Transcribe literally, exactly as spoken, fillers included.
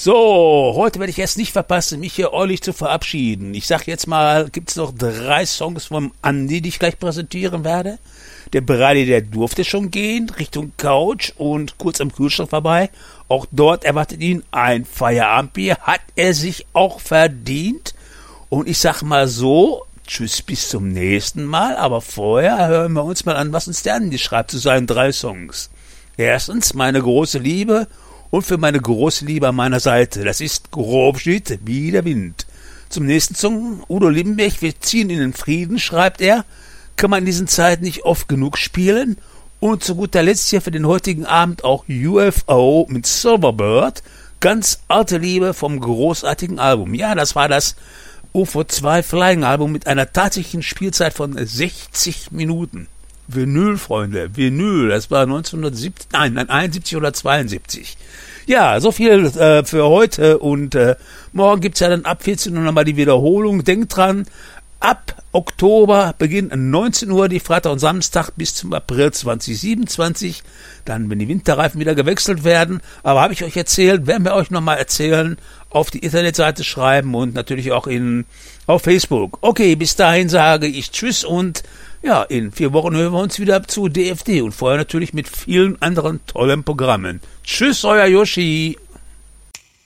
So, heute werde ich es nicht verpassen, mich hier ordentlich zu verabschieden. Ich sag jetzt mal, gibt's noch drei Songs vom Andi, die ich gleich präsentieren werde. Der Brady, der durfte schon gehen, Richtung Couch und kurz am Kühlschrank vorbei. Auch dort erwartet ihn ein Feierabendbier, hat er sich auch verdient. Und ich sag mal so, tschüss bis zum nächsten Mal, aber vorher hören wir uns mal an, was uns der Andi schreibt zu seinen drei Songs. Erstens, meine große Liebe. Und für meine große Liebe an meiner Seite, das ist Grobschnitt wie der Wind. Zum nächsten Song, Udo Lindenberg, wir ziehen in den Frieden, schreibt er, kann man in diesen Zeiten nicht oft genug spielen. Und zu guter Letzt hier für den heutigen Abend auch U F O mit Silverbird, ganz alte Liebe vom großartigen Album. Ja, das war das U F O zwei Flying Album mit einer tatsächlichen Spielzeit von sechzig Minuten. Vinyl, Freunde, Vinyl, das war neunzehnhundertsiebzig, nein, nein, einundsiebzig oder zweiundsiebzig. Ja, so viel äh, für heute und äh, morgen gibt's ja dann ab vierzehn Uhr nochmal die Wiederholung. Denkt dran, ab Oktober beginnt neunzehn Uhr die Freitag und Samstag bis zum April zwanzig siebenundzwanzig, dann, wenn die Winterreifen wieder gewechselt werden. Aber habe ich euch erzählt, werden wir euch nochmal erzählen, auf die Internetseite schreiben und natürlich auch in auf Facebook. Okay, bis dahin sage ich Tschüss und ja, in vier Wochen hören wir uns wieder zu D F D und vorher natürlich mit vielen anderen tollen Programmen. Tschüss, euer Yoshi.